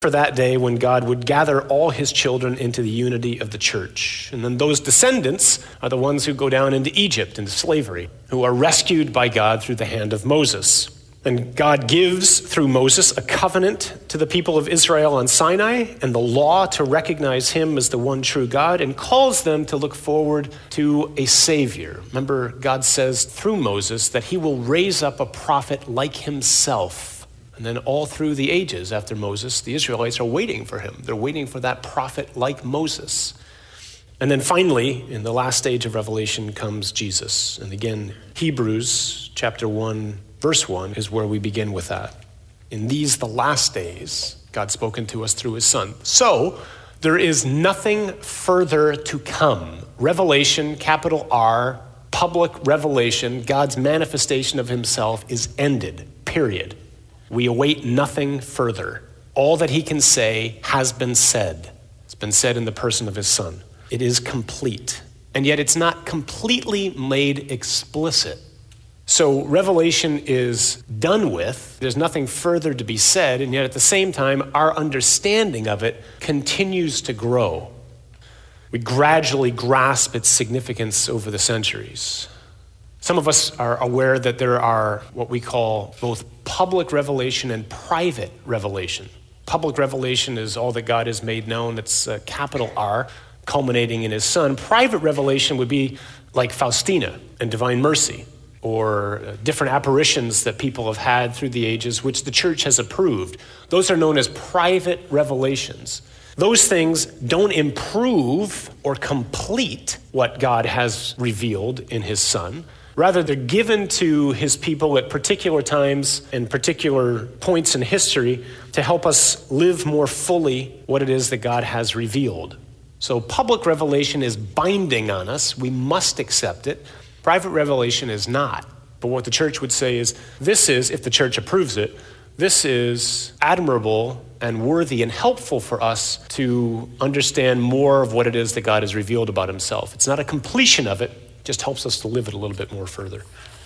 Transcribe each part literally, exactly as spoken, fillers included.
for that day when God would gather all his children into the unity of the church. And then those descendants are the ones who go down into Egypt, into slavery, who are rescued by God through the hand of Moses. And God gives, through Moses, a covenant to the people of Israel on Sinai and the law to recognize him as the one true God, and calls them to look forward to a Savior. Remember, God says through Moses that he will raise up a prophet like himself. And then all through the ages after Moses, the Israelites are waiting for him. They're waiting for that prophet like Moses. And then finally, in the last stage of Revelation comes Jesus. And again, Hebrews chapter one, verse one is where we begin with that. In these, the last days, God's spoken to us through his Son. So there is nothing further to come. Revelation, capital R, public revelation, God's manifestation of himself is ended, period. We await nothing further. All that he can say has been said. It's been said in the person of his Son. It is complete. And yet it's not completely made explicit. So Revelation is done with. There's nothing further to be said. And yet at the same time, our understanding of it continues to grow. We gradually grasp its significance over the centuries. Some of us are aware that there are what we call both public revelation and private revelation. Public revelation is all that God has made known. It's a capital R, culminating in his Son. Private revelation would be like Faustina and Divine Mercy, or different apparitions that people have had through the ages, which the church has approved. Those are known as private revelations. Those things don't improve or complete what God has revealed in his Son. Rather, they're given to his people at particular times and particular points in history to help us live more fully what it is that God has revealed. So public revelation is binding on us. We must accept it. Private revelation is not. But what the church would say is, this is, if the church approves it, this is admirable and worthy and helpful for us to understand more of what it is that God has revealed about himself. It's not a completion of it. Just helps us to live it a little bit more further.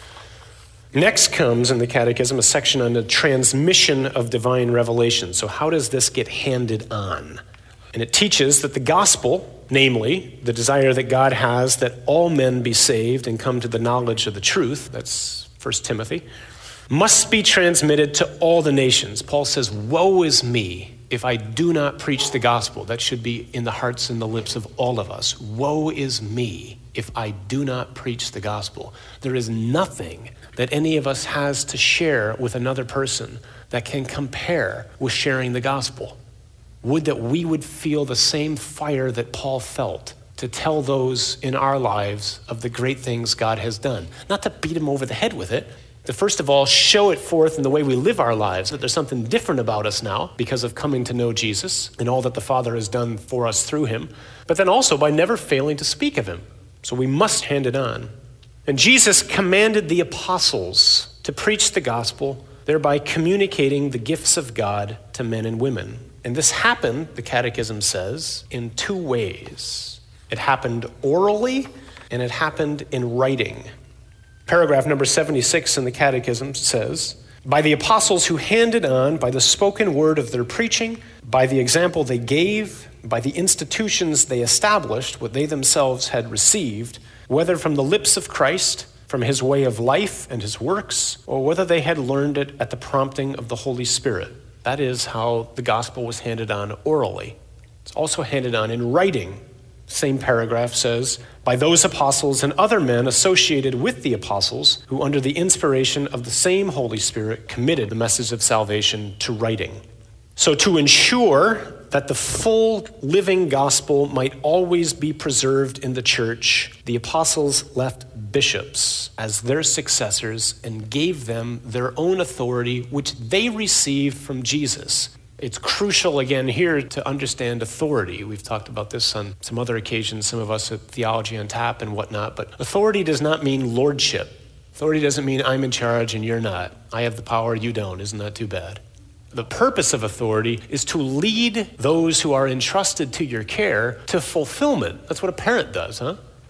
Next comes in the Catechism a section on the transmission of divine revelation. So how does this get handed on? And it teaches that the gospel, namely the desire that God has that all men be saved and come to the knowledge of the truth, that's First Timothy, must be transmitted to all the nations. Paul says, woe is me if I do not preach the gospel. That should be in the hearts and the lips of all of us. Woe is me if I do not preach the gospel. There is nothing that any of us has to share with another person that can compare with sharing the gospel. Would that we would feel the same fire that Paul felt to tell those in our lives of the great things God has done. Not to beat them over the head with it, to first of all show it forth in the way we live our lives, that there's something different about us now because of coming to know Jesus and all that the Father has done for us through him, but then also by never failing to speak of him. So we must hand it on. And Jesus commanded the apostles to preach the gospel, thereby communicating the gifts of God to men and women. And this happened, the Catechism says, in two ways. It happened orally and it happened in writing. Paragraph number seventy-six in the Catechism says, by the apostles who handed on, by the spoken word of their preaching, by the example they gave, by the institutions they established, what they themselves had received, whether from the lips of Christ, from his way of life and his works, or whether they had learned it at the prompting of the Holy Spirit. That is how the gospel was handed on orally. It's also handed on in writing. Same paragraph says, by those apostles and other men associated with the apostles who under the inspiration of the same Holy Spirit committed the message of salvation to writing. So to ensure that the full living gospel might always be preserved in the church, the apostles left bishops as their successors and gave them their own authority, which they received from Jesus. It's crucial, again, here to understand authority. We've talked about this on some other occasions, some of us at Theology on Tap and whatnot, but authority does not mean lordship. Authority doesn't mean I'm in charge and you're not. I have the power, you don't. Isn't that too bad? The purpose of authority is to lead those who are entrusted to your care to fulfillment. That's what a parent does, huh?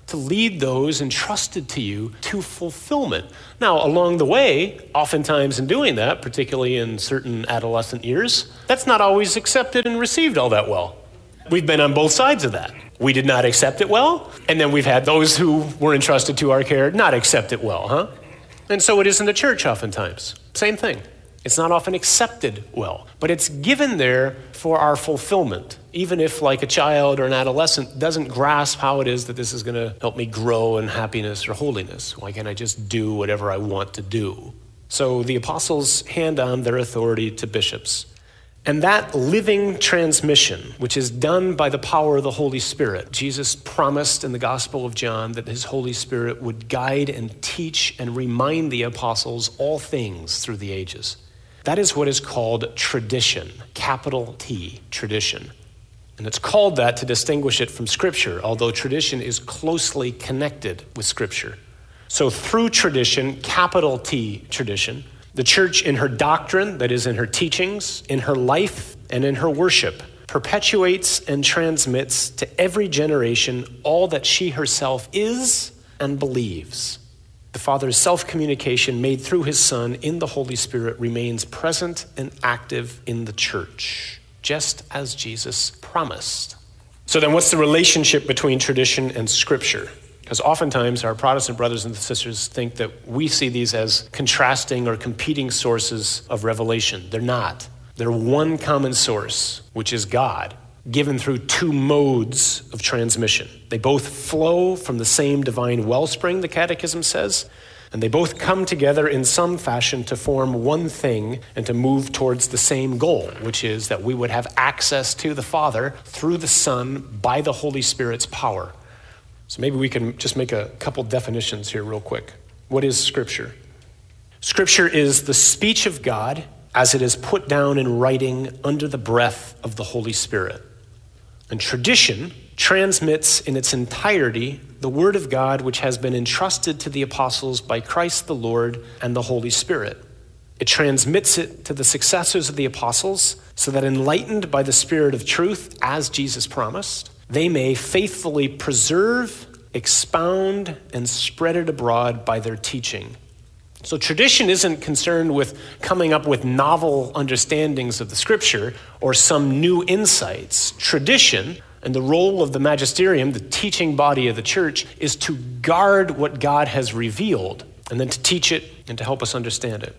to lead those entrusted to you to fulfillment. Now, along the way, oftentimes in doing that, particularly in certain adolescent years, that's not always accepted and received all that well. We've been on both sides of that. We did not accept it well, and then we've had those who were entrusted to our care not accept it well, huh? And so it is in the church oftentimes. Same thing. It's not often accepted well, but it's given there for our fulfillment, even if, like a child or an adolescent, doesn't grasp how it is that this is going to help me grow in happiness or holiness. Why can't I just do whatever I want to do? So the apostles hand on their authority to bishops. And that living transmission, which is done by the power of the Holy Spirit, Jesus promised in the Gospel of John that his Holy Spirit would guide and teach and remind the apostles all things through the ages. That is what is called tradition, capital T, tradition. And it's called that to distinguish it from Scripture, although tradition is closely connected with Scripture. So through tradition, capital T, tradition, the church in her doctrine, that is in her teachings, in her life, and in her worship, perpetuates and transmits to every generation all that she herself is and believes. The Father's self-communication made through his Son in the Holy Spirit remains present and active in the church, just as Jesus promised. So then what's the relationship between tradition and Scripture? Because oftentimes our Protestant brothers and sisters think that we see these as contrasting or competing sources of revelation. They're not. They're one common source, which is God, given through two modes of transmission. They both flow from the same divine wellspring, the Catechism says, and they both come together in some fashion to form one thing and to move towards the same goal, which is that we would have access to the Father through the Son by the Holy Spirit's power. So maybe we can just make a couple definitions here real quick. What is Scripture? Scripture is the speech of God as it is put down in writing under the breath of the Holy Spirit. And tradition transmits in its entirety the Word of God which has been entrusted to the apostles by Christ the Lord and the Holy Spirit. It transmits it to the successors of the apostles so that enlightened by the Spirit of truth, as Jesus promised, they may faithfully preserve, expound, and spread it abroad by their teaching. So tradition isn't concerned with coming up with novel understandings of the Scripture or some new insights. Tradition and the role of the magisterium, the teaching body of the church, is to guard what God has revealed and then to teach it and to help us understand it.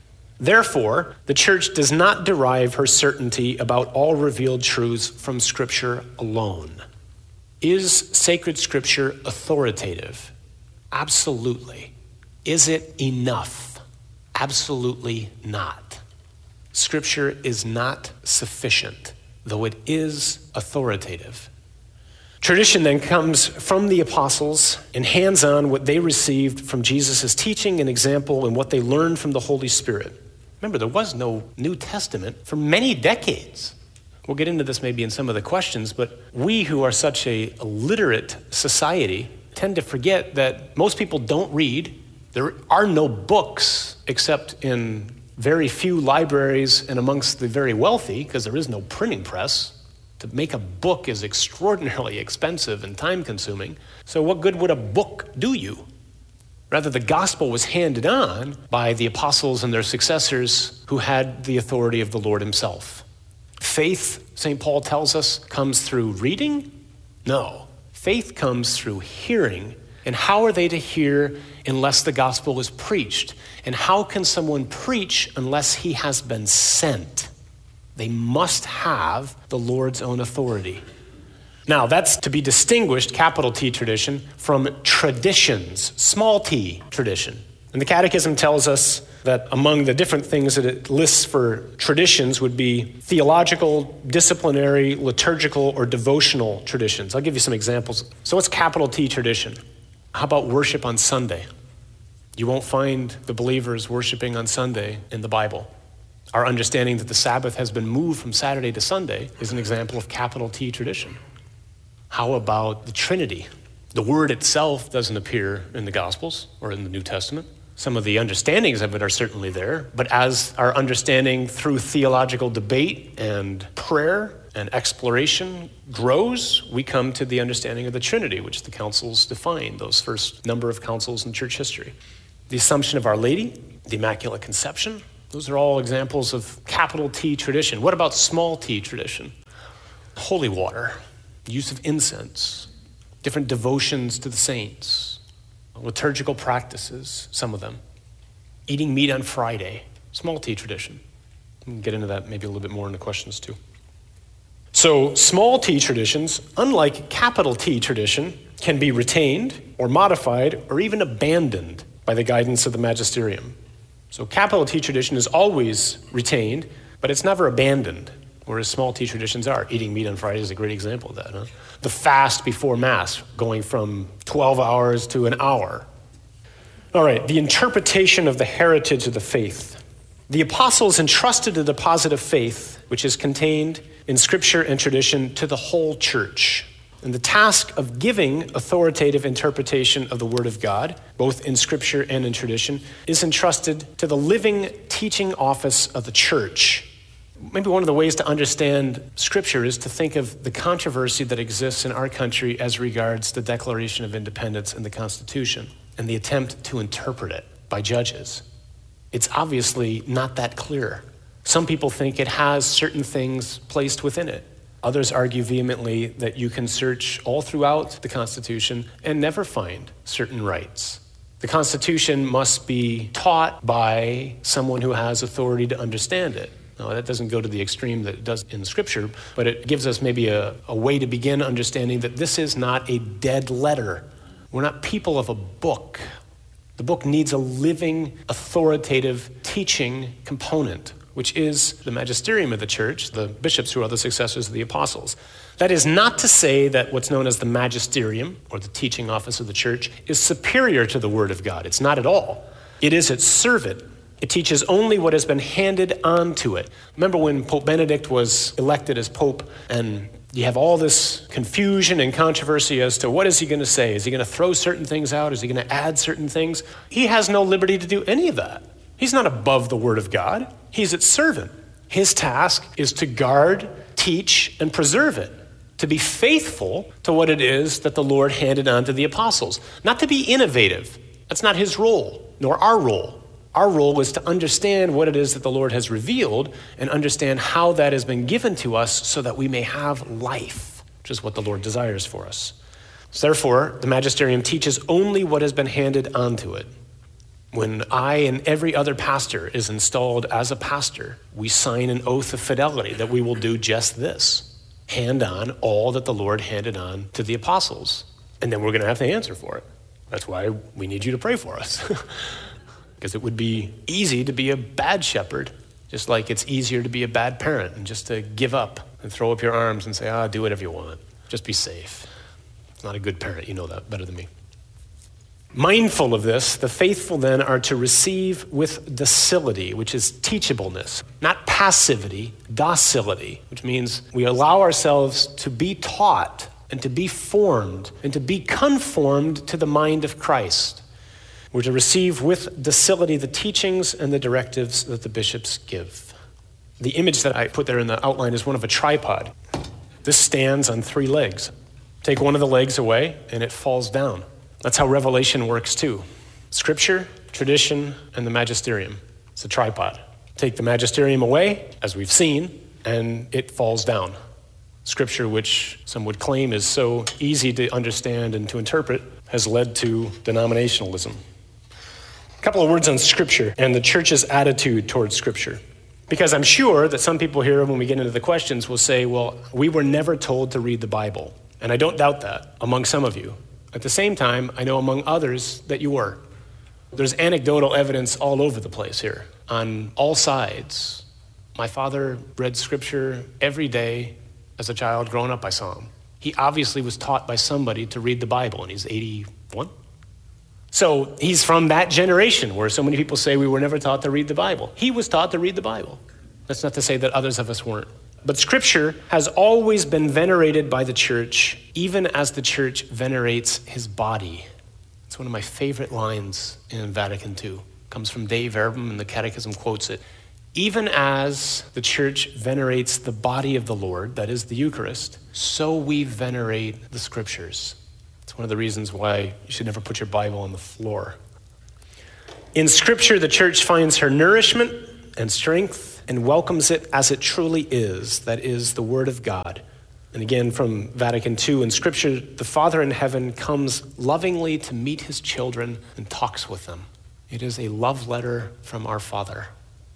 Therefore, the church does not derive her certainty about all revealed truths from Scripture alone. Is sacred Scripture authoritative? Absolutely. Is it enough? Absolutely not. Scripture is not sufficient, though it is authoritative. Tradition then comes from the apostles and hands on what they received from Jesus' teaching and example and what they learned from the Holy Spirit. Remember, there was no New Testament for many decades. We'll get into this maybe in some of the questions, but we who are such a literate society tend to forget that most people don't read. There are no books except in very few libraries and amongst the very wealthy, because there is no printing press. To make a book is extraordinarily expensive and time-consuming. So what good would a book do you? Rather, the gospel was handed on by the apostles and their successors who had the authority of the Lord himself. Faith, Saint Paul tells us, comes through reading? No. Faith comes through hearing. And how are they to hear unless the gospel is preached? And how can someone preach unless he has been sent? They must have the Lord's own authority. Now, that's to be distinguished, capital T tradition, from traditions, small t tradition. And the Catechism tells us that among the different things that it lists for traditions would be theological, disciplinary, liturgical, or devotional traditions. I'll give you some examples. So what's capital T tradition? How about worship on Sunday? You won't find the believers worshiping on Sunday in the Bible. Our understanding that the Sabbath has been moved from Saturday to Sunday is an example of capital T tradition. How about the Trinity? The word itself doesn't appear in the Gospels or in the New Testament. Some of the understandings of it are certainly there, but as our understanding through theological debate and prayer and exploration grows, we come to the understanding of the Trinity, which the councils define, those first number of councils in church history. The Assumption of Our Lady, the Immaculate Conception, those are all examples of capital T tradition. What about small t tradition? Holy water, use of incense, different devotions to the saints, liturgical practices, some of them. Eating meat on Friday, small t tradition. We can get into that maybe a little bit more in the questions too. So small t traditions, unlike capital T tradition, can be retained or modified or even abandoned by the guidance of the magisterium. So capital T tradition is always retained, but it's never abandoned, whereas small t traditions are. Eating meat on Friday is a great example of that. Huh? The fast before Mass, going from twelve hours to an hour. All right, the interpretation of the heritage of the faith. The apostles entrusted the deposit of faith, which is contained in Scripture and tradition, to the whole church. And the task of giving authoritative interpretation of the Word of God, both in Scripture and in tradition, is entrusted to the living teaching office of the church. Maybe one of the ways to understand Scripture is to think of the controversy that exists in our country as regards the Declaration of Independence and the Constitution and the attempt to interpret it by judges. It's obviously not that clear. Some people think it has certain things placed within it. Others argue vehemently that you can search all throughout the Constitution and never find certain rights. The Constitution must be taught by someone who has authority to understand it. Now, that doesn't go to the extreme that it does in Scripture, but it gives us maybe a, a way to begin understanding that this is not a dead letter. We're not people of a book. The book needs a living, authoritative teaching component, which is the magisterium of the church, the bishops who are the successors of the apostles. That is not to say that what's known as the magisterium, or the teaching office of the church, is superior to the Word of God. It's not at all. It is its servant. It teaches only what has been handed on to it. Remember when Pope Benedict was elected as Pope, and you have all this confusion and controversy as to what is he going to say? Is he going to throw certain things out? Is he going to add certain things? He has no liberty to do any of that. He's not above the Word of God. He's its servant. His task is to guard, teach, and preserve it, to be faithful to what it is that the Lord handed on to the apostles, not to be innovative. That's not his role, nor our role. Our role is to understand what it is that the Lord has revealed and understand how that has been given to us so that we may have life, which is what the Lord desires for us. So therefore, the magisterium teaches only what has been handed onto it. When I and every other pastor is installed as a pastor, we sign an oath of fidelity that we will do just this, hand on all that the Lord handed on to the apostles. And then we're going to have to answer for it. That's why we need you to pray for us. Because it would be easy to be a bad shepherd, just like it's easier to be a bad parent and just to give up and throw up your arms and say, ah, do whatever you want. Just be safe. It's not a good parent. You know that better than me. Mindful of this, the faithful then are to receive with docility, which is teachableness, not passivity, docility, which means we allow ourselves to be taught and to be formed and to be conformed to the mind of Christ. We're to receive with docility the teachings and the directives that the bishops give. The image that I put there in the outline is one of a tripod. This stands on three legs. Take one of the legs away and it falls down. That's how revelation works too. Scripture, tradition, and the magisterium. It's a tripod. Take the magisterium away, as we've seen, and it falls down. Scripture, which some would claim is so easy to understand and to interpret, has led to denominationalism. A couple of words on Scripture and the church's attitude towards Scripture. Because I'm sure that some people here, when we get into the questions, will say, well, we were never told to read the Bible. And I don't doubt that among some of you. At the same time, I know among others that you were. There's anecdotal evidence all over the place here, on all sides. My father read Scripture every day as a child growing up. I saw him. He obviously was taught by somebody to read the Bible, and he's eighty-one. So he's from that generation where so many people say we were never taught to read the Bible. He was taught to read the Bible. That's not to say that others of us weren't. But Scripture has always been venerated by the church, even as the church venerates his body. It's one of my favorite lines in Vatican Two. It comes from Dei Verbum, and the Catechism quotes it. Even as the church venerates the body of the Lord, that is the Eucharist, so we venerate the scriptures. It's one of the reasons why you should never put your Bible on the floor. In Scripture, the church finds her nourishment and strength and welcomes it as it truly is, that is, the Word of God. And again, from Vatican Two, in Scripture, the Father in heaven comes lovingly to meet his children and talks with them. It is a love letter from our Father.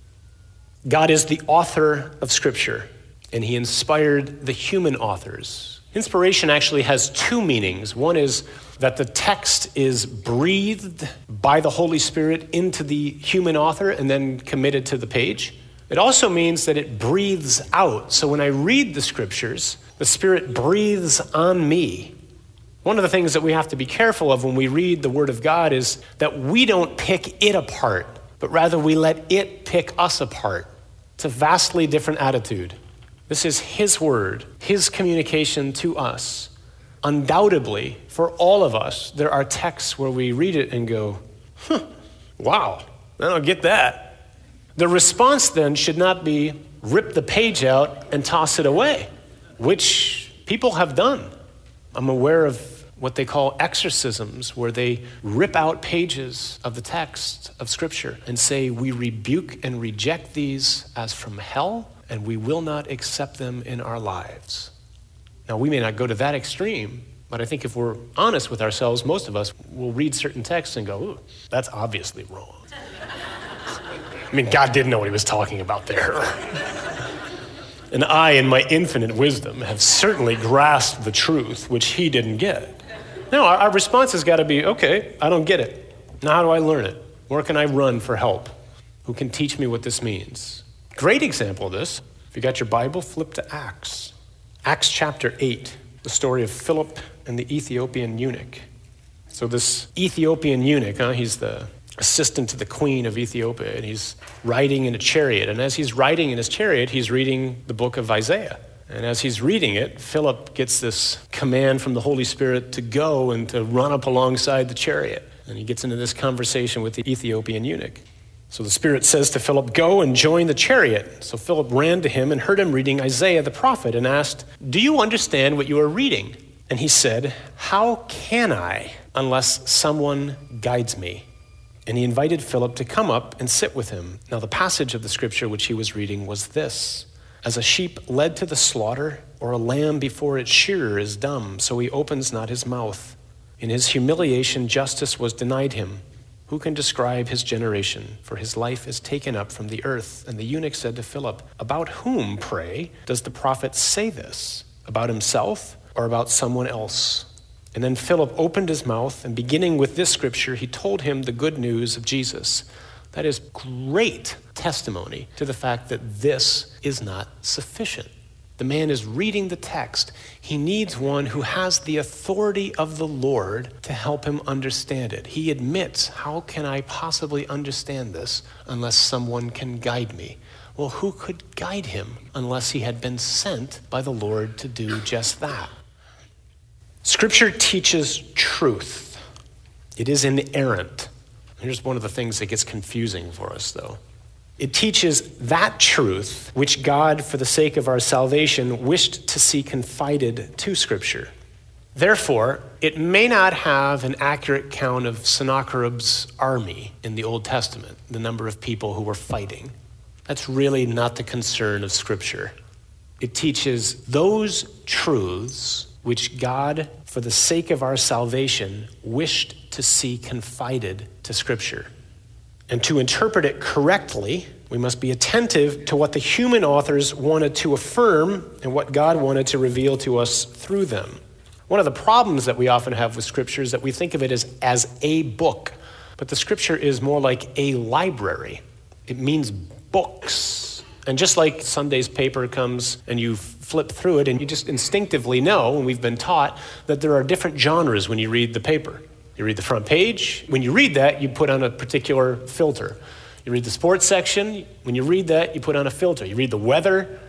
God is the author of Scripture, and he inspired the human authors. Inspiration actually has two meanings. One is that the text is breathed by the Holy Spirit into the human author and then committed to the page. It also means that it breathes out. So when I read the Scriptures, the Spirit breathes on me. One of the things that we have to be careful of when we read the Word of God is that we don't pick it apart, but rather we let it pick us apart. It's a vastly different attitude. This is his word, his communication to us. Undoubtedly, for all of us, there are texts where we read it and go, huh, wow, I don't get that. The response then should not be rip the page out and toss it away, which people have done. I'm aware of what they call exorcisms, where they rip out pages of the text of Scripture and say, we rebuke and reject these as from hell, and we will not accept them in our lives. Now, we may not go to that extreme, but I think if we're honest with ourselves, most of us will read certain texts and go, ooh, that's obviously wrong. I mean, God didn't know what he was talking about there. And I, in my infinite wisdom, have certainly grasped the truth, which he didn't get. No, our, our response has got to be, okay, I don't get it. Now how do I learn it? Where can I run for help? Who can teach me what this means? Great example of this. If you got your Bible, flip to Acts. Acts chapter eight, the story of Philip and the Ethiopian eunuch. So this Ethiopian eunuch, huh, he's the assistant to the queen of Ethiopia, and he's riding in a chariot. And as he's riding in his chariot, he's reading the book of Isaiah. And as he's reading it, Philip gets this command from the Holy Spirit to go and to run up alongside the chariot. And he gets into this conversation with the Ethiopian eunuch. So the Spirit says to Philip, go and join the chariot. So Philip ran to him and heard him reading Isaiah the prophet and asked, do you understand what you are reading? And he said, how can I unless someone guides me? And he invited Philip to come up and sit with him. Now the passage of the scripture which he was reading was this. As a sheep led to the slaughter, or a lamb before its shearer is dumb, so he opens not his mouth. In his humiliation, justice was denied him. Who can describe his generation? For his life is taken up from the earth. And the eunuch said to Philip, about whom, pray, does the prophet say this? About himself or about someone else? And then Philip opened his mouth, and beginning with this scripture, he told him the good news of Jesus. That is great testimony to the fact that this is not sufficient. The man is reading the text. He needs one who has the authority of the Lord to help him understand it. He admits, how can I possibly understand this unless someone can guide me? Well, who could guide him unless he had been sent by the Lord to do just that? Scripture teaches truth. It is inerrant. Here's one of the things that gets confusing for us, though. It teaches that truth which God, for the sake of our salvation, wished to see confided to Scripture. Therefore, it may not have an accurate count of Sennacherib's army in the Old Testament, the number of people who were fighting. That's really not the concern of Scripture. It teaches those truths which God, for the sake of our salvation, wished to see confided to Scripture. And to interpret it correctly, we must be attentive to what the human authors wanted to affirm and what God wanted to reveal to us through them. One of the problems that we often have with Scripture is that we think of it as, as a book, but the Scripture is more like a library. It means books. And just like Sunday's paper comes and you flip through it and you just instinctively know, and we've been taught, that there are different genres when you read the paper. You read the front page. When you read that, you put on a particular filter. You read the sports section. When you read that, you put on a filter. You read the weather.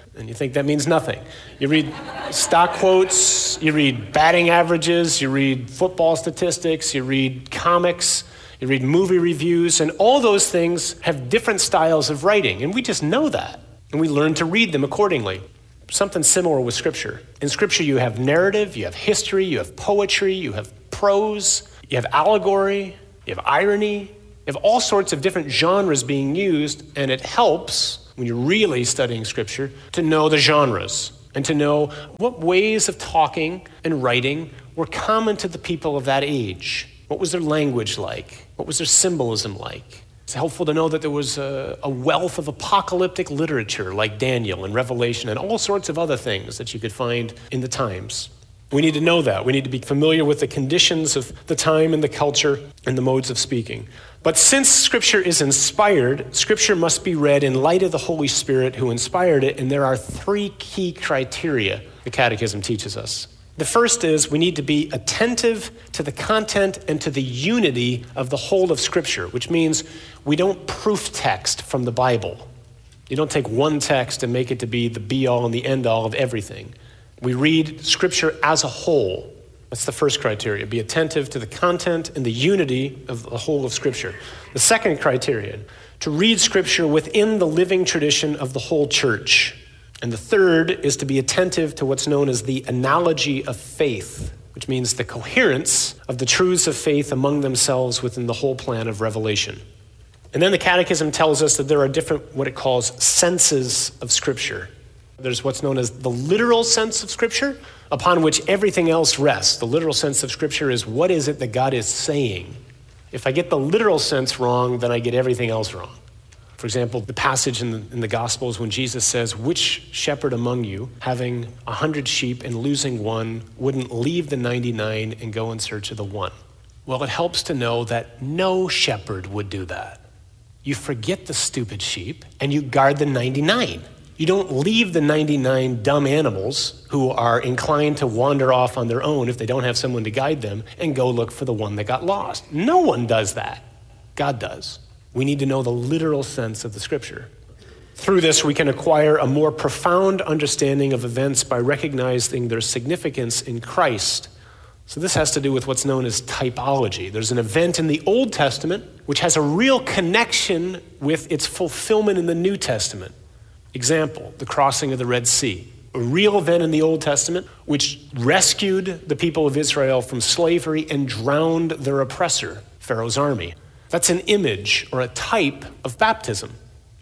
And you think that means nothing. You read stock quotes, you read batting averages, you read football statistics, you read comics, you read movie reviews, and all those things have different styles of writing, and we just know that, and we learn to read them accordingly. Something similar with Scripture. In Scripture, you have narrative, you have history, you have poetry, you have prose, you have allegory, you have irony, you have all sorts of different genres being used, and it helps, when you're really studying Scripture, to know the genres and to know what ways of talking and writing were common to the people of that age. What was their language like? What was their symbolism like? It's helpful to know that there was a, a wealth of apocalyptic literature like Daniel and Revelation and all sorts of other things that you could find in the times. We need to know that. We need to be familiar with the conditions of the time and the culture and the modes of speaking. But since Scripture is inspired, Scripture must be read in light of the Holy Spirit who inspired it, and there are three key criteria the Catechism teaches us. The first is we need to be attentive to the content and to the unity of the whole of Scripture, which means we don't proof text from the Bible. You don't take one text and make it to be the be-all and the end-all of everything. We read Scripture as a whole. That's the first criteria. Be attentive to the content and the unity of the whole of Scripture. The second criterion, to read Scripture within the living tradition of the whole church. And the third is to be attentive to what's known as the analogy of faith, which means the coherence of the truths of faith among themselves within the whole plan of revelation. And then the Catechism tells us that there are different, what it calls, senses of Scripture. There's what's known as the literal sense of Scripture, upon which everything else rests. The literal sense of Scripture is what is it that God is saying. If I get the literal sense wrong, then I get everything else wrong. For example, the passage in the, in the Gospels when Jesus says, which shepherd among you, having a hundred sheep and losing one, wouldn't leave the ninety-nine and go in search of the one? Well, it helps to know that no shepherd would do that. You forget the stupid sheep and you guard the ninety-nine. You don't leave the ninety-nine dumb animals who are inclined to wander off on their own if they don't have someone to guide them and go look for the one that got lost. No one does that. God does. We need to know the literal sense of the Scripture. Through this, we can acquire a more profound understanding of events by recognizing their significance in Christ. So this has to do with what's known as typology. There's an event in the Old Testament which has a real connection with its fulfillment in the New Testament. Example, the crossing of the Red Sea. A real event in the Old Testament which rescued the people of Israel from slavery and drowned their oppressor, Pharaoh's army. That's an image or a type of baptism.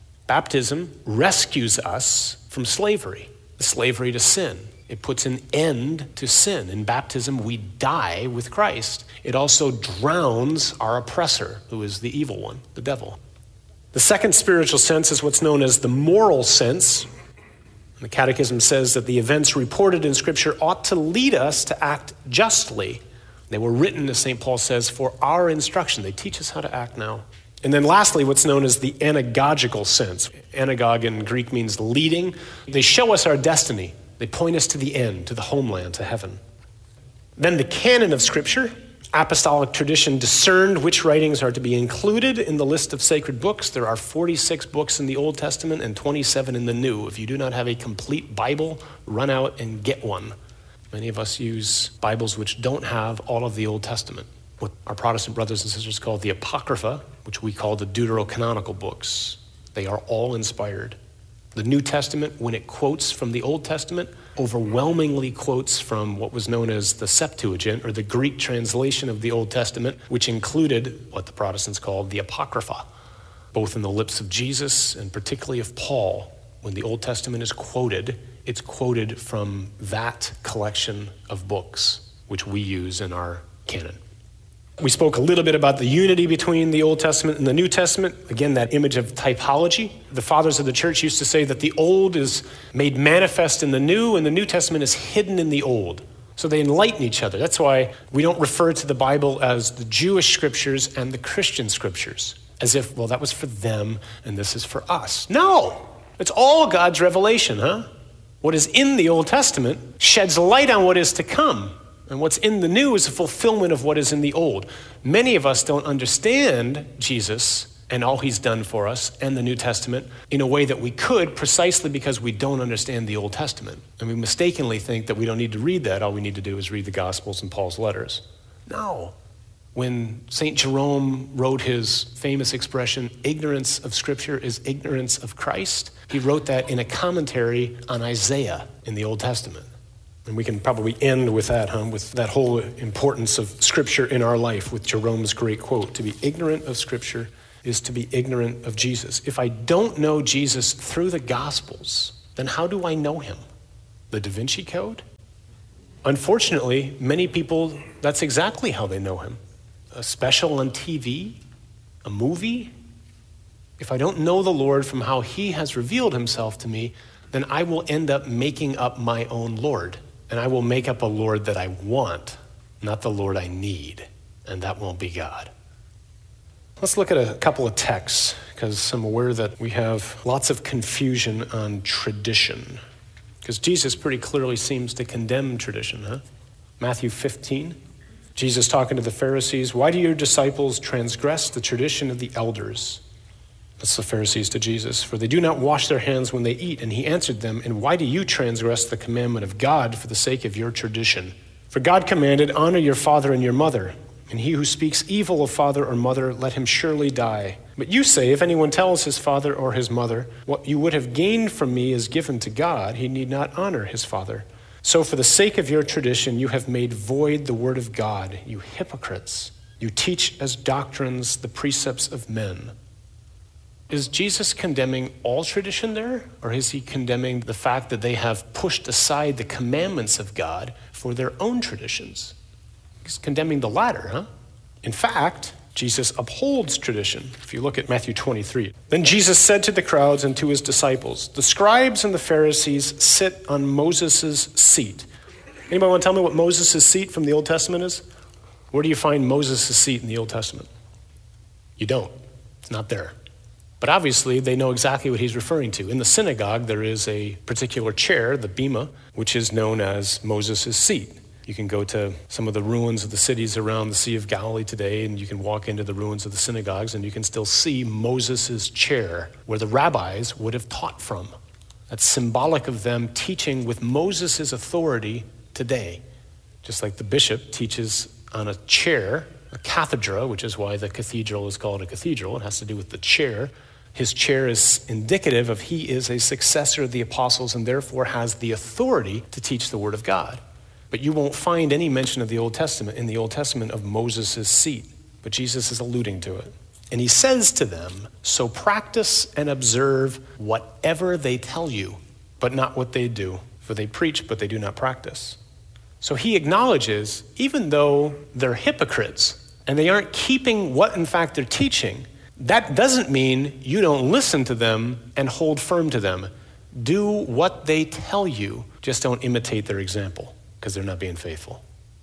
Baptism rescues us from slavery, slavery to sin. It puts an end to sin. In baptism, we die with Christ. It also drowns our oppressor, who is the evil one, the devil. The second spiritual sense is what's known as the moral sense. The Catechism says that the events reported in Scripture ought to lead us to act justly. They were written, as Saint Paul says, for our instruction. They teach us how to act now. And then lastly, what's known as the anagogical sense. Anagog in Greek means leading. They show us our destiny. They point us to the end, to the homeland, to heaven. Then the canon of Scripture. Apostolic tradition discerned which writings are to be included in the list of sacred books. There are forty-six books in the Old Testament and twenty-seven in the New. If you do not have a complete Bible, run out and get one. Many of us use Bibles which don't have all of the Old Testament. What our Protestant brothers and sisters call the Apocrypha, which we call the deuterocanonical books. They are all inspired. The New Testament, when it quotes from the Old Testament, overwhelmingly quotes from what was known as the Septuagint, or the Greek translation of the Old Testament, which included what the Protestants called the Apocrypha, both in the lips of Jesus and particularly of Paul. When the Old Testament is quoted, it's quoted from that collection of books, which we use in our canon. We spoke a little bit about the unity between the Old Testament and the New Testament. Again, that image of typology. The fathers of the church used to say that the Old is made manifest in the New, and the New Testament is hidden in the Old. So they enlighten each other. That's why we don't refer to the Bible as the Jewish scriptures and the Christian scriptures, as if, well, that was for them and this is for us. No, it's all God's revelation, huh? What is in the Old Testament sheds light on what is to come. And what's in the New is a fulfillment of what is in the Old. Many of us don't understand Jesus and all he's done for us and the New Testament in a way that we could, precisely because we don't understand the Old Testament. And we mistakenly think that we don't need to read that. All we need to do is read the Gospels and Paul's letters. No. When Saint Jerome wrote his famous expression, ignorance of Scripture is ignorance of Christ, he wrote that in a commentary on Isaiah in the Old Testament. And we can probably end with that, huh? With that whole importance of Scripture in our life, with Jerome's great quote, to be ignorant of Scripture is to be ignorant of Jesus. If I don't know Jesus through the Gospels, then how do I know him? The Da Vinci Code? Unfortunately, many people, that's exactly how they know him. A special on T V, a movie. If I don't know the Lord from how he has revealed himself to me, then I will end up making up my own Lord. And I will make up a Lord that I want, not the Lord I need. And that won't be God. Let's look at a couple of texts, because I'm aware that we have lots of confusion on tradition. Because Jesus pretty clearly seems to condemn tradition, huh? Matthew fifteen. Jesus talking to the Pharisees, why do your disciples transgress the tradition of the elders? That's the Pharisees to Jesus. For they do not wash their hands when they eat. And he answered them, and why do you transgress the commandment of God for the sake of your tradition? For God commanded, honor your father and your mother. And he who speaks evil of father or mother, let him surely die. But you say, if anyone tells his father or his mother, what you would have gained from me is given to God, he need not honor his father. So for the sake of your tradition, you have made void the word of God, you hypocrites. You teach as doctrines the precepts of men. Is Jesus condemning all tradition there? Or is he condemning the fact that they have pushed aside the commandments of God for their own traditions? He's condemning the latter, huh? In fact, Jesus upholds tradition. If you look at Matthew twenty-three. Then Jesus said to the crowds and to his disciples, the scribes and the Pharisees sit on Moses' seat. Anybody want to tell me what Moses' seat from the Old Testament is? Where do you find Moses' seat in the Old Testament? You don't. It's not there. But obviously, they know exactly what he's referring to. In the synagogue, there is a particular chair, the bema, which is known as Moses' seat. You can go to some of the ruins of the cities around the Sea of Galilee today, and you can walk into the ruins of the synagogues, and you can still see Moses' chair, where the rabbis would have taught from. That's symbolic of them teaching with Moses' authority today. Just like the bishop teaches on a chair, a cathedra, which is why the cathedral is called a cathedral. It has to do with the chair. His chair is indicative of he is a successor of the apostles and therefore has the authority to teach the word of God. But you won't find any mention of the Old Testament in the Old Testament of Moses' seat. But Jesus is alluding to it. And he says to them, so practice and observe whatever they tell you, but not what they do. For they preach, but they do not practice. So he acknowledges, even though they're hypocrites and they aren't keeping what in fact they're teaching, that doesn't mean you don't listen to them and hold firm to them. Do what they tell you, just don't imitate their example, because they're not being faithful.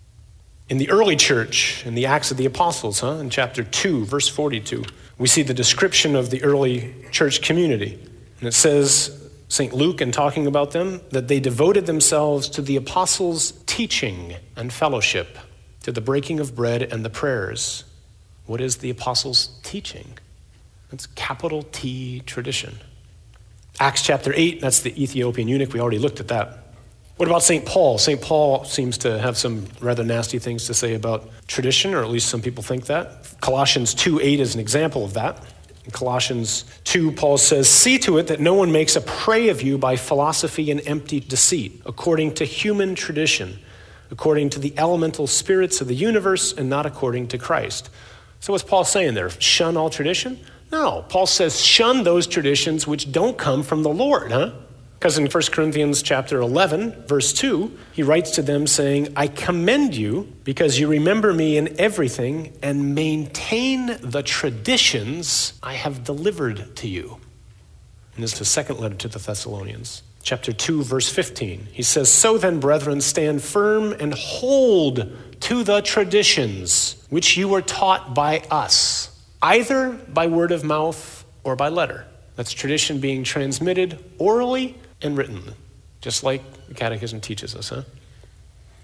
In the early church, in the Acts of the Apostles, huh, in chapter two, verse forty-two, we see the description of the early church community. And it says, Saint Luke, in talking about them, that they devoted themselves to the apostles' teaching and fellowship, to the breaking of bread and the prayers. What is the apostles' teaching? It's capital T tradition. Acts chapter eight, that's the Ethiopian eunuch. We already looked at that. What about Saint Paul? Saint Paul seems to have some rather nasty things to say about tradition, or at least some people think that. Colossians two eight is an example of that. In Colossians two, Paul says, see to it that no one makes a prey of you by philosophy and empty deceit, according to human tradition, according to the elemental spirits of the universe, and not according to Christ. So what's Paul saying there? Shun all tradition? No. Paul says shun those traditions which don't come from the Lord, huh? Because in First Corinthians chapter eleven, verse two, he writes to them saying, I commend you because you remember me in everything and maintain the traditions I have delivered to you. And this is the second letter to the Thessalonians. Chapter two, verse fifteen. He says, so then, brethren, stand firm and hold to the traditions which you were taught by us, either by word of mouth or by letter. That's tradition being transmitted orally and written, just like the Catechism teaches us, huh?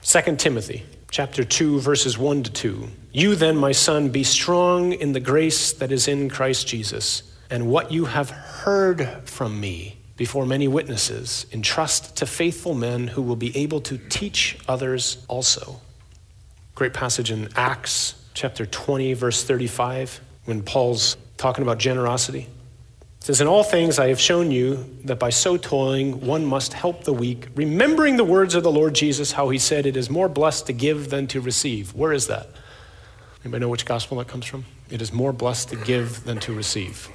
Second Timothy chapter two, verses one to two. You then, my son, be strong in the grace that is in Christ Jesus, and what you have heard from me before many witnesses, entrust to faithful men who will be able to teach others also. Great passage in Acts chapter twenty, verse thirty-five, when Paul's talking about generosity. It says, in all things I have shown you that by so toiling one must help the weak, remembering the words of the Lord Jesus, how he said, it is more blessed to give than to receive. Where is that? Anybody know which gospel that comes from? It is more blessed to give than to receive.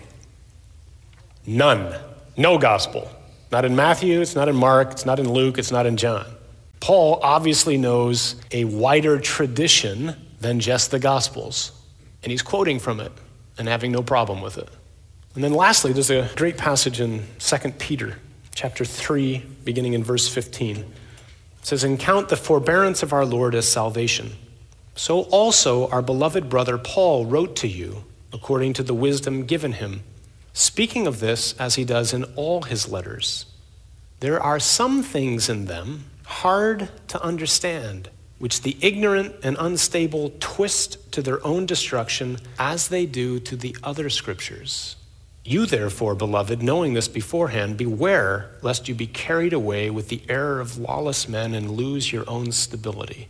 None. No gospel. Not in Matthew, it's not in Mark, it's not in Luke, it's not in John. Paul obviously knows a wider tradition than just the Gospels, and he's quoting from it and having no problem with it. And then lastly, there's a great passage in Second Peter chapter three, beginning in verse fifteen. It says, and count the forbearance of our Lord as salvation. So also our beloved brother Paul wrote to you according to the wisdom given him, speaking of this as he does in all his letters. There are some things in them hard to understand, which the ignorant and unstable twist to their own destruction as they do to the other scriptures. You therefore, beloved, knowing this beforehand, beware lest you be carried away with the error of lawless men and lose your own stability.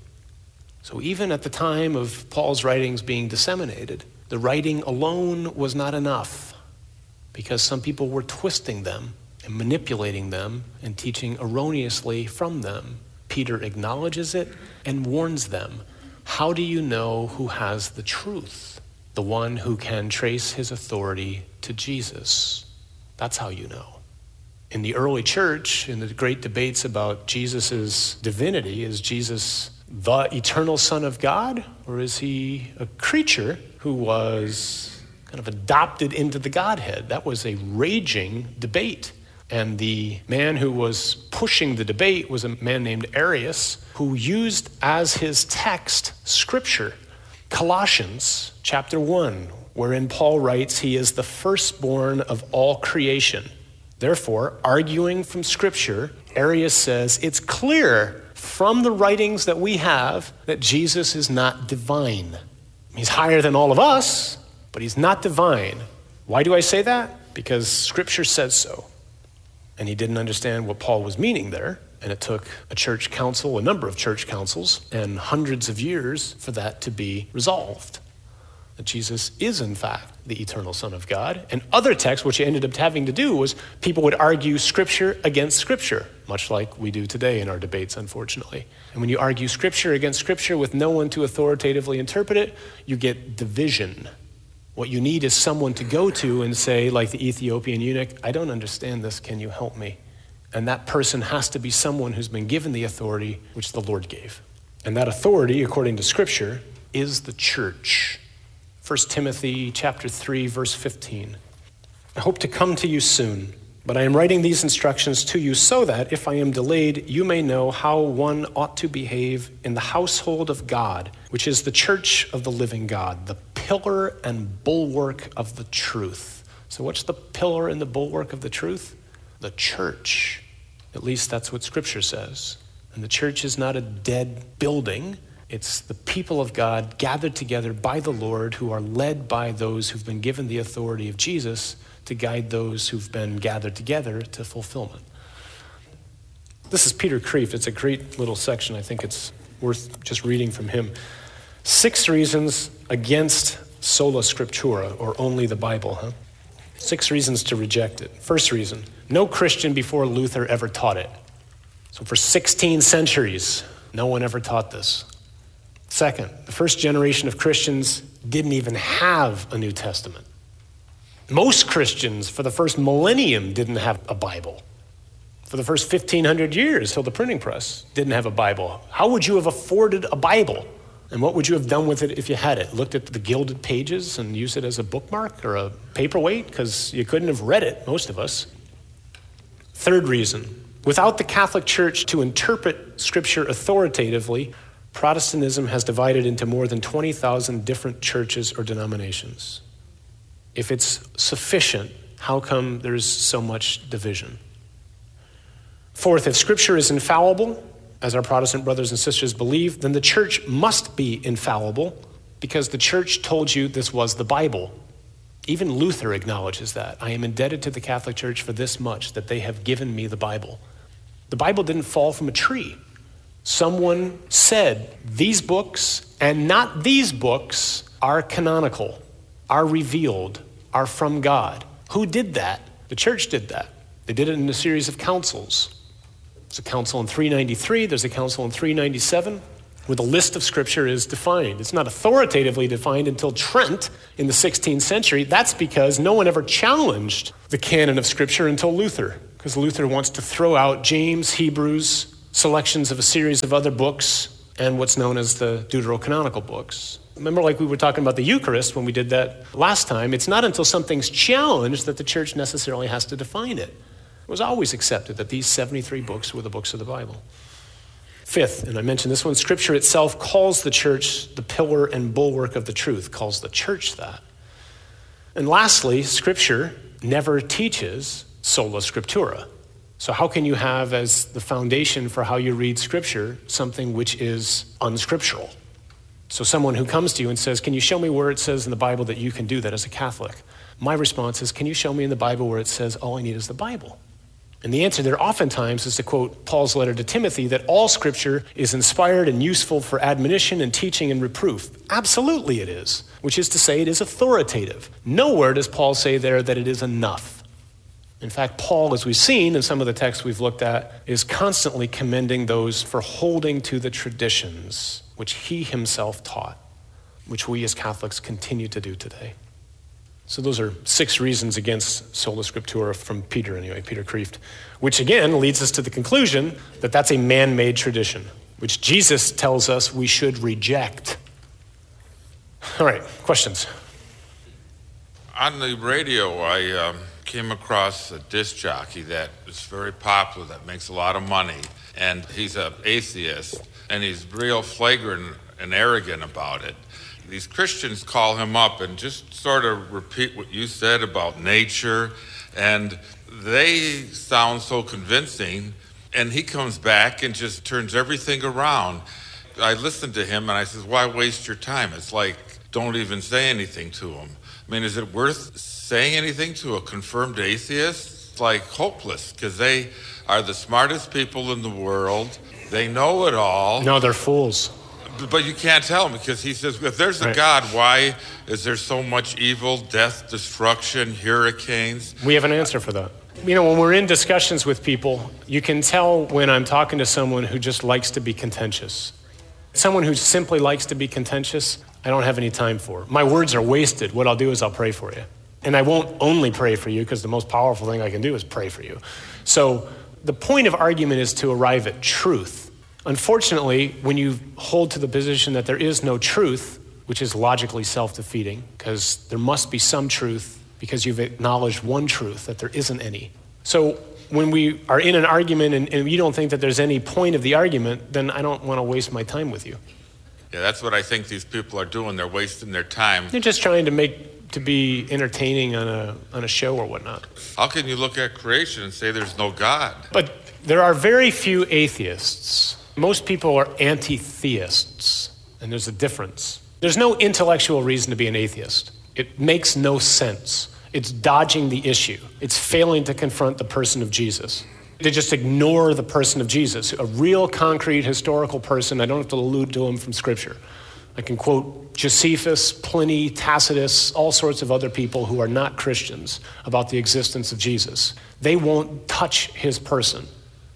So even at the time of Paul's writings being disseminated, the writing alone was not enough, because some people were twisting them and manipulating them and teaching erroneously from them. Peter acknowledges it and warns them. How do you know who has the truth? The one who can trace his authority to Jesus. That's how you know. In the early church, in the great debates about Jesus' divinity, is Jesus the eternal Son of God, or is he a creature who was kind of adopted into the Godhead? That was a raging debate. And the man who was pushing the debate was a man named Arius, who used as his text scripture, Colossians chapter one, wherein Paul writes, he is the firstborn of all creation. Therefore, arguing from scripture, Arius says, it's clear from the writings that we have that Jesus is not divine. He's higher than all of us, but he's not divine. Why do I say that? Because scripture says so. And he didn't understand what Paul was meaning there. And it took a church council, a number of church councils, and hundreds of years for that to be resolved. That Jesus is, in fact, the eternal Son of God. And other texts, which he ended up having to do, was people would argue scripture against scripture, much like we do today in our debates, unfortunately. And when you argue scripture against scripture with no one to authoritatively interpret it, you get division. What you need is someone to go to and say, like the Ethiopian eunuch, I don't understand this, can you help me? And that person has to be someone who's been given the authority which the Lord gave. And that authority, according to scripture, is the church. First Timothy chapter three, verse fifteen. I hope to come to you soon, but I am writing these instructions to you so that, if I am delayed, you may know how one ought to behave in the household of God, which is the church of the living God, the pillar and bulwark of the truth. So what's the pillar and the bulwark of the truth? The church. At least that's what scripture says. And the church is not a dead building. It's the people of God gathered together by the Lord, who are led by those who've been given the authority of Jesus to guide those who've been gathered together to fulfillment. This is Peter Kreeft. It's a great little section. I think it's worth just reading from him. Six reasons against sola scriptura, or only the Bible, huh? Six reasons to reject it. First reason, no Christian before Luther ever taught it. So for sixteen centuries, no one ever taught this. Second, the first generation of Christians didn't even have a New Testament. Most Christians for the first millennium didn't have a Bible. For the first fifteen hundred years, till the printing press, didn't have a Bible. How would you have afforded a Bible? And what would you have done with it if you had it? Looked at the gilded pages and used it as a bookmark or a paperweight? Because you couldn't have read it, most of us. Third reason, without the Catholic Church to interpret Scripture authoritatively, Protestantism has divided into more than twenty thousand different churches or denominations. If it's sufficient, how come there's so much division? Fourth, if Scripture is infallible, as our Protestant brothers and sisters believe, then the church must be infallible because the church told you this was the Bible. Even Luther acknowledges that. I am indebted to the Catholic Church for this much, that they have given me the Bible. The Bible didn't fall from a tree. Someone said, these books and not these books are canonical, are revealed, are from God. Who did that? The church did that. They did it in a series of councils. There's a council in three ninety-three, there's a council in three ninety-seven, where the list of scripture is defined. It's not authoritatively defined until Trent in the sixteenth century. That's because no one ever challenged the canon of scripture until Luther, because Luther wants to throw out James, Hebrews, selections of a series of other books, and what's known as the deuterocanonical books. Remember, like we were talking about the Eucharist when we did that last time, it's not until something's challenged that the church necessarily has to define it. It was always accepted that these seventy-three books were the books of the Bible. Fifth, and I mentioned this one, Scripture itself calls the church the pillar and bulwark of the truth, calls the church that. And lastly, Scripture never teaches sola scriptura. So how can you have as the foundation for how you read Scripture something which is unscriptural? So someone who comes to you and says, can you show me where it says in the Bible that you can do that as a Catholic? My response is, can you show me in the Bible where it says all I need is the Bible? And the answer there oftentimes is to quote Paul's letter to Timothy that all scripture is inspired and useful for admonition and teaching and reproof. Absolutely it is, which is to say it is authoritative. Nowhere does Paul say there that it is enough. In fact, Paul, as we've seen in some of the texts we've looked at, is constantly commending those for holding to the traditions which he himself taught, which we as Catholics continue to do today. So those are six reasons against sola scriptura from Peter anyway, Peter Kreeft, which again leads us to the conclusion that that's a man-made tradition, which Jesus tells us we should reject. All right, questions? On the radio, I um, came across a disc jockey that is very popular, that makes a lot of money, and he's an atheist, and he's real flagrant and arrogant about it. These Christians call him up and just sort of repeat what you said about nature, and they sound so convincing, and he comes back and just turns everything around. I listened to him and I said, why waste your time? It's like, don't even say anything to him. I mean, is it worth saying anything to a confirmed atheist? It's like hopeless, because they are the smartest people in the world. They know it all. No, they're fools. But you can't tell him, because he says, if there's a right. God, why is there so much evil, death, destruction, hurricanes? We have an answer for that. You know, when we're in discussions with people, you can tell when I'm talking to someone who just likes to be contentious. Someone who simply likes to be contentious, I don't have any time for. My words are wasted. What I'll do is I'll pray for you. And I won't only pray for you, because the most powerful thing I can do is pray for you. So the point of argument is to arrive at truth. Unfortunately, when you hold to the position that there is no truth, which is logically self-defeating, because there must be some truth, because you've acknowledged one truth, that there isn't any. So when we are in an argument and, and you don't think that there's any point of the argument, then I don't want to waste my time with you. Yeah, that's what I think these people are doing. They're wasting their time. They're just trying to make, to be entertaining on a on a show or whatnot. How can you look at creation and say there's no God? But there are very few atheists. Most people are anti-theists, and there's a difference. There's no intellectual reason to be an atheist. It makes no sense. It's dodging the issue. It's failing to confront the person of Jesus. They just ignore the person of Jesus, a real concrete historical person. I don't have to allude to him from Scripture. I can quote Josephus, Pliny, Tacitus, all sorts of other people who are not Christians about the existence of Jesus. They won't touch his person.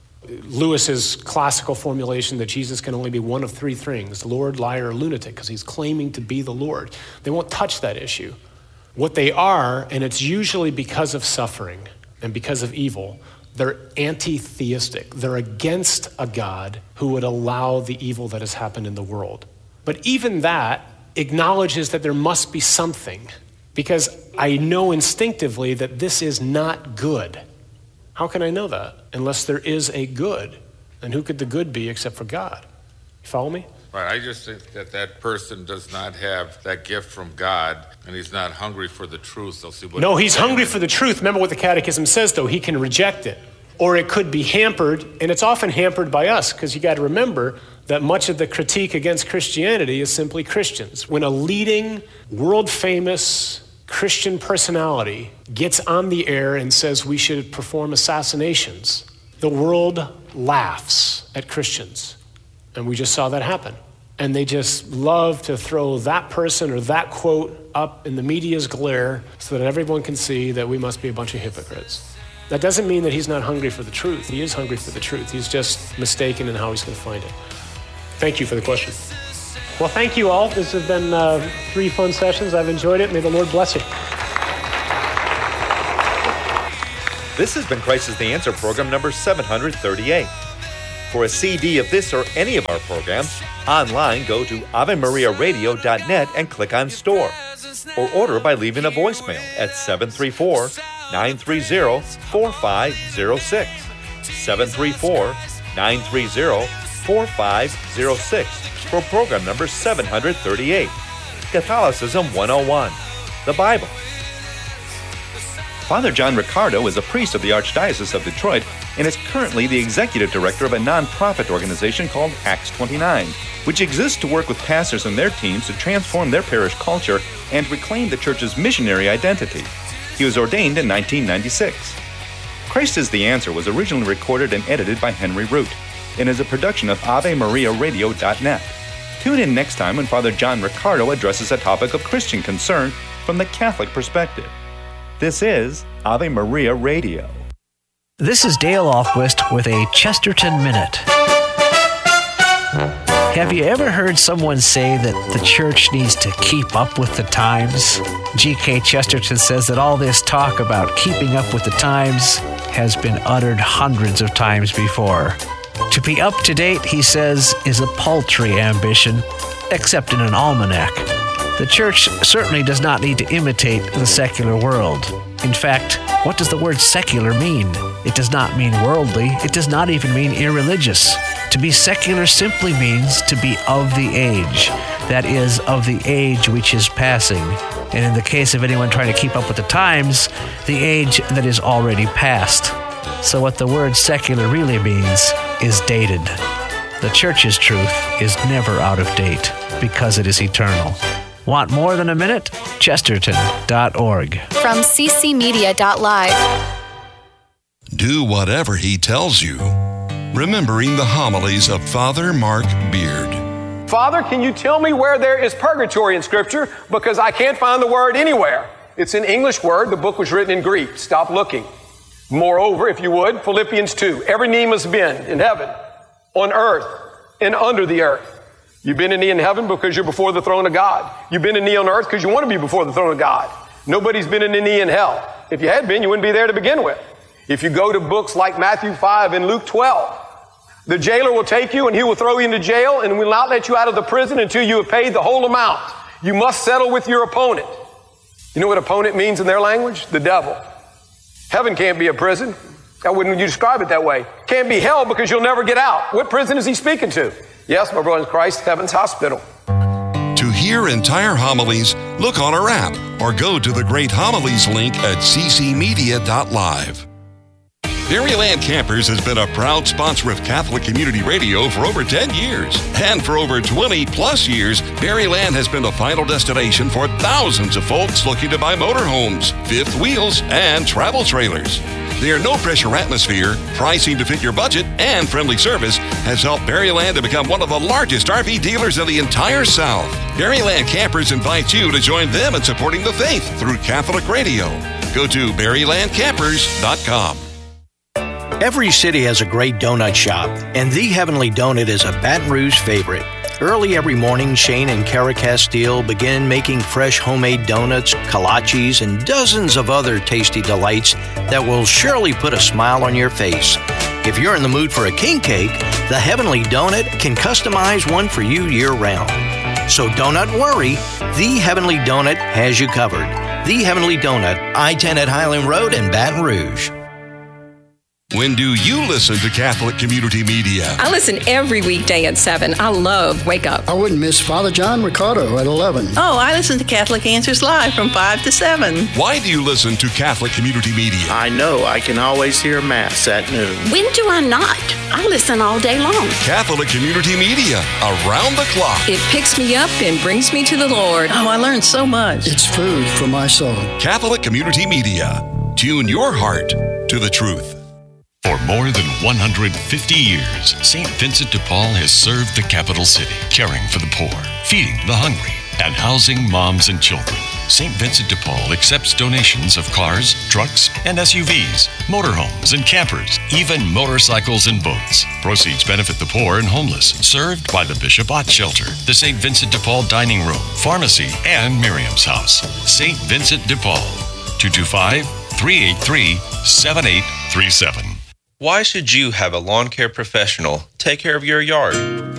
Lewis's classical formulation that Jesus can only be one of three things, Lord, liar, or lunatic, because he's claiming to be the Lord. They won't touch that issue. What they are, and it's usually because of suffering and because of evil, they're anti-theistic. They're against a God who would allow the evil that has happened in the world. But even that acknowledges that there must be something, because I know instinctively that this is not good. How can I know that? Unless there is a good. And who could the good be except for God? You follow me? Right, I just think that that person does not have that gift from God, and he's not hungry for the truth. They'll see what no, he's hungry for the truth. Remember what the Catechism says, though. He can reject it. or it could be hampered, and it's often hampered by us, because you got to remember that much of the critique against Christianity is simply Christians. When a leading, world-famous Christian personality gets on the air and says we should perform assassinations, the world laughs at Christians. And we just saw that happen. And they just love to throw that person or that quote up in the media's glare so that everyone can see that we must be a bunch of hypocrites. That doesn't mean that he's not hungry for the truth. He is hungry for the truth. He's just mistaken in how he's going to find it. Thank you for the question. Well, thank you all. This has been uh, three fun sessions. I've enjoyed it. May the Lord bless you. This has been Christ is the Answer program number seven hundred thirty-eight. For a C D of this or any of our programs, online go to ave maria radio dot net and click on Store. Or order by leaving a voicemail at seven three four, nine three zero, four five zero six. seven three four, nine three zero, four five zero six for program number seven hundred thirty-eight. Catholicism one oh one. The Bible. Father John Riccardo is a priest of the Archdiocese of Detroit and is currently the executive director of a nonprofit organization called Acts twenty-nine, which exists to work with pastors and their teams to transform their parish culture and reclaim the church's missionary identity. He was ordained in nineteen ninety-six. Christ is the Answer was originally recorded and edited by Henry Root and is a production of ave maria radio dot net. Tune in next time when Father John Riccardo addresses a topic of Christian concern from the Catholic perspective. This is Ave Maria Radio. This is Dale Ahlquist with a Chesterton Minute. Have you ever heard someone say that the church needs to keep up with the times? G K Chesterton says that all this talk about keeping up with the times has been uttered hundreds of times before. To be up to date, he says, is a paltry ambition, except in an almanac. The church certainly does not need to imitate the secular world. In fact, what does the word secular mean? It does not mean worldly. It does not even mean irreligious. To be secular simply means to be of the age. That is, of the age which is passing. And in the case of anyone trying to keep up with the times, the age that is already past. So what the word secular really means is dated. The church's truth is never out of date because it is eternal. Want more than a minute? Chesterton dot org. From c c media dot live. Do whatever he tells you. Remembering the homilies of Father Mark Beard. Father, can you tell me where there is purgatory in Scripture? Because I can't find the word anywhere. It's an English word. The book was written in Greek. Stop looking. Moreover, if you would, Philippians two. Every knee must bend in heaven, on earth, and under the earth. You bend a knee in heaven because you're before the throne of God. You bend a knee on earth because you want to be before the throne of God. Nobody's bending a knee in hell. If you had been, you wouldn't be there to begin with. If you go to books like Matthew five and Luke twelve, the jailer will take you and he will throw you into jail and will not let you out of the prison until you have paid the whole amount. You must settle with your opponent. You know what opponent means in their language? The devil. Heaven can't be a prison. How wouldn't you describe it that way? Can't be hell because you'll never get out. What prison is he speaking to? Yes, my brother in Christ, Heaven's Hospital. To hear entire homilies, look on our app or go to the Great Homilies link at c c media dot live. Berryland Campers has been a proud sponsor of Catholic Community Radio for over ten years. And for over twenty plus years, Berryland has been the final destination for thousands of folks looking to buy motorhomes, fifth wheels, and travel trailers. Their no-pressure atmosphere, pricing to fit your budget, and friendly service has helped Berryland to become one of the largest R V dealers in the entire South. Berryland Campers invites you to join them in supporting the faith through Catholic Radio. Go to berryland campers dot com. Every city has a great donut shop, and The Heavenly Donut is a Baton Rouge favorite. Early every morning, Shane and Kara Castile begin making fresh homemade donuts, kolaches, and dozens of other tasty delights that will surely put a smile on your face. If you're in the mood for a king cake, The Heavenly Donut can customize one for you year-round. So don't worry, The Heavenly Donut has you covered. The Heavenly Donut, I ten at Highland Road in Baton Rouge. When do you listen to Catholic Community Media? I listen every weekday at seven. I love Wake Up. I wouldn't miss Father John Ricardo at eleven. Oh, I listen to Catholic Answers Live from five to seven. Why do you listen to Catholic Community Media? I know I can always hear Mass at noon. When do I not? I listen all day long. Catholic Community Media, around the clock. It picks me up and brings me to the Lord. Oh, I learned so much. It's food for my soul. Catholic Community Media. Tune your heart to the truth. For more than one hundred fifty years, Saint Vincent de Paul has served the capital city, caring for the poor, feeding the hungry, and housing moms and children. Saint Vincent de Paul accepts donations of cars, trucks, and S U Vs, motorhomes and campers, even motorcycles and boats. Proceeds benefit the poor and homeless, served by the Bishop Ott Shelter, the Saint Vincent de Paul Dining Room, Pharmacy, and Miriam's House. Saint Vincent de Paul, two two five, three eight three, seven eight three seven. Why should you have a lawn care professional take care of your yard?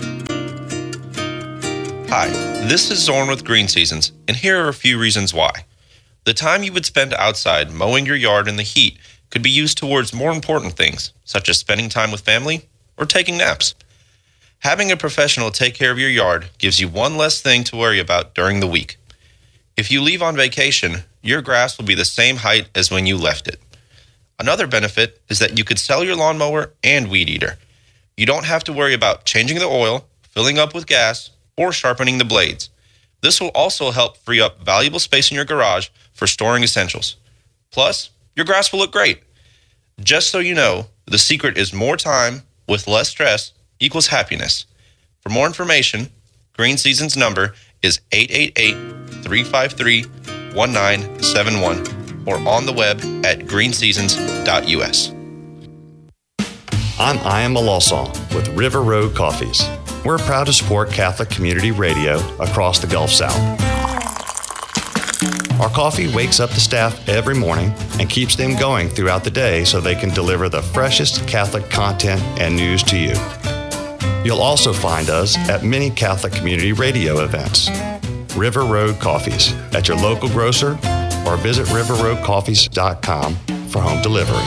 Hi, this is Zorn with Green Seasons, and here are a few reasons why. The time you would spend outside mowing your yard in the heat could be used towards more important things, such as spending time with family or taking naps. Having a professional take care of your yard gives you one less thing to worry about during the week. If you leave on vacation, your grass will be the same height as when you left it. Another benefit is that you could sell your lawnmower and weed eater. You don't have to worry about changing the oil, filling up with gas, or sharpening the blades. This will also help free up valuable space in your garage for storing essentials. Plus, your grass will look great. Just so you know, the secret is more time with less stress equals happiness. For more information, Green Season's number is eight eight eight, three five three, one nine seven one or on the web at green seasons dot u s. I'm Ian Malosong with River Road Coffees. We're proud to support Catholic Community Radio across the Gulf South. Our coffee wakes up the staff every morning and keeps them going throughout the day so they can deliver the freshest Catholic content and news to you. You'll also find us at many Catholic Community Radio events. River Road Coffees at your local grocer or visit river road coffees dot com for home delivery.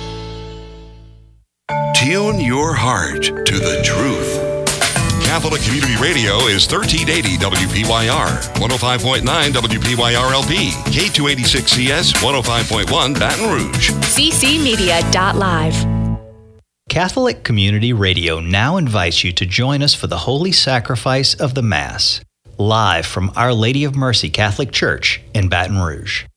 Tune your heart to the truth. Catholic Community Radio is thirteen eighty W P Y R, one oh five point nine W P Y R L P, K two eighty-six C S, one oh five point one Baton Rouge. C C media dot live. Catholic Community Radio now invites you to join us for the Holy Sacrifice of the Mass, live from Our Lady of Mercy Catholic Church in Baton Rouge.